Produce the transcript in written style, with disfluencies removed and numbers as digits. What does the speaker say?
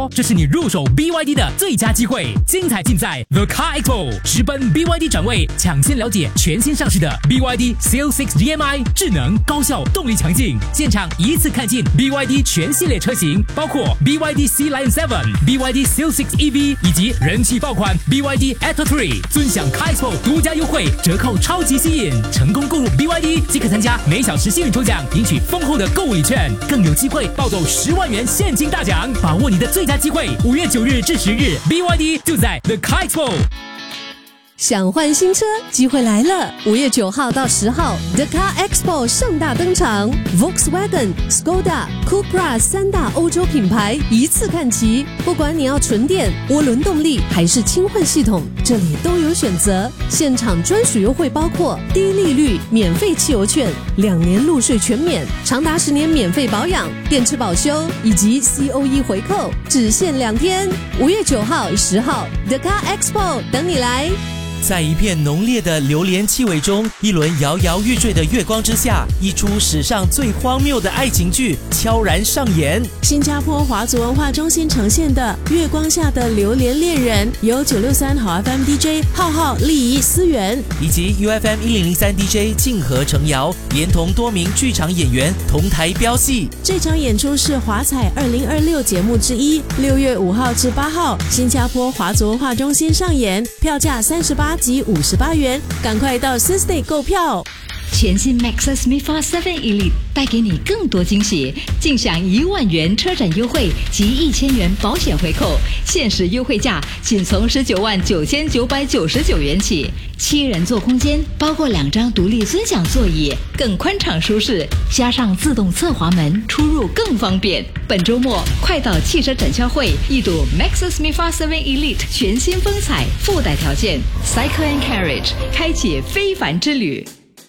这是你入手 BYD 的最佳机会，精彩尽在 The Car Expo， 直奔 BYD 展位，抢先了解全新上市的 BYD Seal6 DM-i， 智能、高效、动力强劲，现场一次看尽 BYD 全系列车型，包括 BYD Sea Lion 7、BYD Seal6 EV 以及人气爆款 BYD Atto 3，尊享 Car Expo 独家优惠，折扣超级吸引，成功购入 BYD即可参加每小时幸运抽奖，赢取丰厚的购物礼券，更有机会抱走10万元现金大奖，把握你的最佳机会！5月9日至10日 ，BYD 就在 The Car Expo。 想换新车，机会来了！5月9号到10号 ，The Car Expo 盛大登场 ，Volkswagen、Skoda、Cupra 3大欧洲品牌一次看齐。不管你要纯电、涡轮动力还是轻混系统，这里都有选择。现场专属优惠包括低利率、免费汽油券、2年入税全免、长达10年免费保养、电池保修以及 COE 回扣，只限2天。5月9号、10号 ，The Car Expo 等你来。 在一片浓烈的榴莲气味中，一轮摇摇欲坠的月光之下，一出史上最荒谬的爱情剧悄然上演。 新加坡华族文化中心呈现的《月光下的榴莲恋人》，由963好 FM DJ 浩、丽仪、思源以及 UFM 1003 DJ 静和程瑶，连同多名剧场演员同台飙戏。 这场演出是华彩2026节目之一，6月5号至8号，新加坡华族文化中心上演，票价38及58元，赶快到 Systay 购票。 全新 Maxus MIFA 7 Elite 带给你更多惊喜，尽享1万元车展优惠及1000元保险回扣，限时优惠价仅从199999元起。7人座空间，包括2张独立尊享座椅，更宽敞舒适，加上自动侧滑门，出入更方便。本周末快到汽车展销会一睹 Maxus MIFA 7 Elite 全新风采，附带条件 Cycle and Carriage， 开启非凡之旅。